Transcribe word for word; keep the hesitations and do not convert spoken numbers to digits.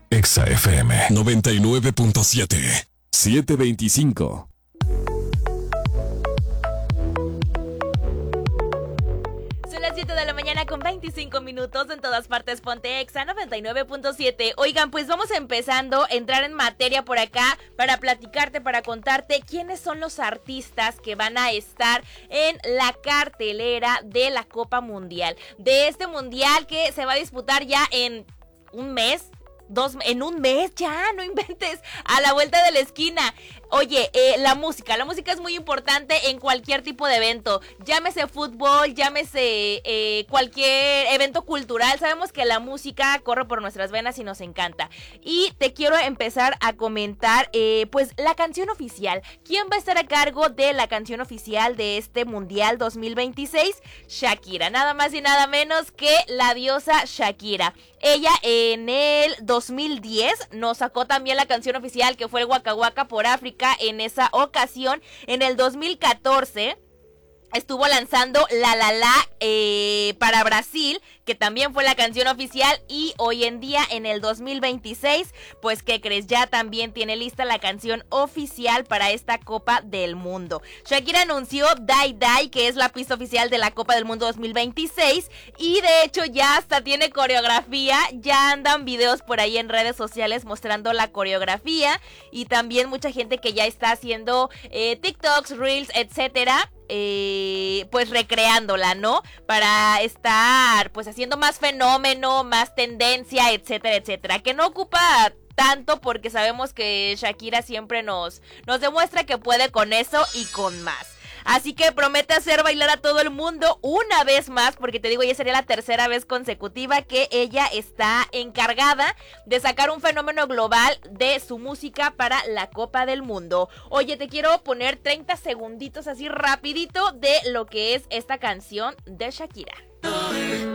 Exa F M noventa y nueve punto siete, setecientos veinticinco. siete de la mañana con veinticinco minutos, en todas partes ponte Exa noventa y nueve punto siete. Oigan, pues vamos empezando a entrar en materia por acá para platicarte, para contarte quiénes son los artistas que van a estar en la cartelera de la Copa Mundial. De este mundial que se va a disputar ya en un mes. Dos, en un mes, ya, no inventes, a la vuelta de la esquina. Oye, eh, la música, la música es muy importante en cualquier tipo de evento, llámese fútbol, llámese eh, cualquier evento cultural. Sabemos que la música corre por nuestras venas y nos encanta. Y te quiero empezar a comentar, eh, pues, la canción oficial. ¿Quién va a estar a cargo de la canción oficial de este Mundial dos mil veintiséis? Shakira, nada más y nada menos que la diosa Shakira. Ella en el dos mil diez nos sacó también la canción oficial, que fue el Waka Waka por África. En esa ocasión, en el dos mil catorce, estuvo lanzando La La La eh, para Brasil, que también fue la canción oficial. Y hoy en día, en el dos mil veintiséis, pues, ¿qué crees? Ya también tiene lista la canción oficial para esta Copa del Mundo. Shakira anunció Die Die, que es la pista oficial de la Copa del Mundo dos mil veintiséis, y de hecho ya hasta tiene coreografía. Ya andan videos por ahí en redes sociales mostrando la coreografía, y también mucha gente que ya está haciendo eh, TikToks, Reels, etcétera, Eh, pues recreándola, ¿no? Para estar pues haciendo más fenómeno, más tendencia, etcétera, etcétera, que no ocupa tanto, porque sabemos que Shakira siempre nos, nos demuestra que puede con eso y con más. Así que promete hacer bailar a todo el mundo una vez más, porque te digo, ya sería la tercera vez consecutiva que ella está encargada de sacar un fenómeno global de su música para la Copa del Mundo. Oye, te quiero poner treinta segunditos así rapidito de lo que es esta canción de Shakira.